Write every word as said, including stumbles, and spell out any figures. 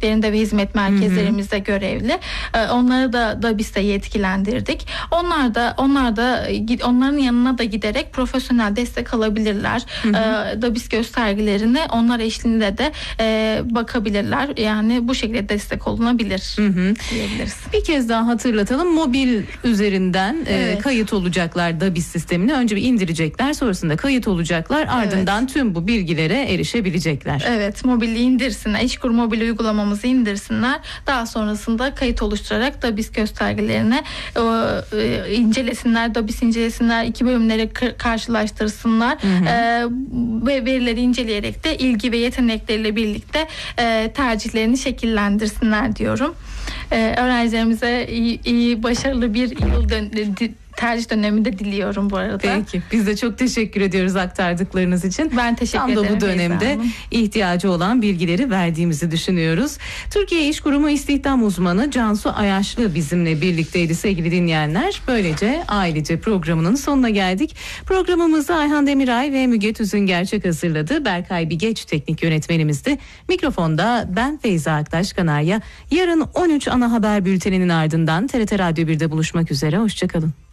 kliniklerinde ve hizmet merkezlerimizde hı hı. görevli. Onları da DABİS'te yetkilendirdik. Onlar da onlar da onların yanına da giderek profesyonel destek alabilirler. Hı hı. DABİS göstergelerine onlar eşliğinde de bakabilirler. Yani bu şekilde destek olunabilir hı hı. diyebiliriz. Bir kez daha hatırlatalım. Mobil üzerinden evet. kayıt olacaklar DABİS sistemine. Önce bir indirecekler, sonrasında kayıt olacaklar. Ardından evet. tüm bu bilgilere erişebilecekler. Evet, mobili indirsinler. İşkur mobil uygulamamızı indirsinler. Daha sonrasında kayıt oluşturarak DABİS göstergelerine e, incelesinler. DABİS incelesinler. İki bölümleri karşılaştırsınlar. Hı hı. E, ve verileri inceleyerek de ilgi ve yetenekleriyle birlikte e, tercihlerini şekillendirsinler diyorum. E, öğrencilerimize iyi, iyi, başarılı bir yıl dön- tercih dönemi de diliyorum bu arada. Peki. Biz de çok teşekkür ediyoruz aktardıklarınız için. Ben teşekkür Tam ederim. Tam da bu dönemde ihtiyacı olan bilgileri verdiğimizi düşünüyoruz. Türkiye İş Kurumu İstihdam Uzmanı Cansu Ayaşlı bizimle birlikteydi sevgili dinleyenler. Böylece ailece programının sonuna geldik. Programımızı Ayhan Demiray ve Müge Tüzüngerçek hazırladı. Berkay Bigeç teknik yönetmenimizdi. Mikrofonda ben Feyza Aktaş Kanarya. Yarın on üç ana haber bülteninin ardından T R T Radyo birde buluşmak üzere. Hoşçakalın.